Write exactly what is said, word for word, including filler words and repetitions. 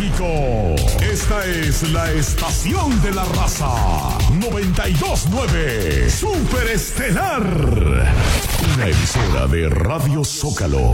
México. Esta es la estación de la raza. noventa y dos punto nueve Super Estelar. Una emisora de Radio Zócalo.